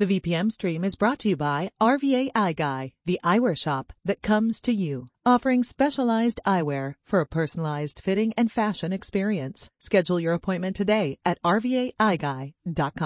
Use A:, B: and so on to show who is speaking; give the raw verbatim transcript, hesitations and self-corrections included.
A: The V P M stream is brought to you by R V A Eye Guy, the eyewear shop that comes to you, offering specialized eyewear for a personalized fitting and fashion experience. Schedule your appointment today at R V A eye guy dot com.